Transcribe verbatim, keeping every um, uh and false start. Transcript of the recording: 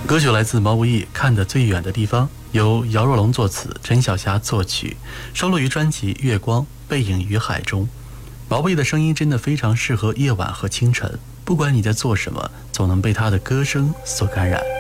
歌曲来自毛不易《看得最远的地方》，由姚若龙作词，陈小霞作曲，收录于专辑《月光背影于海》中。毛不易的声音真的非常适合夜晚和清晨，不管你在做什么，总能被他的歌声所感染。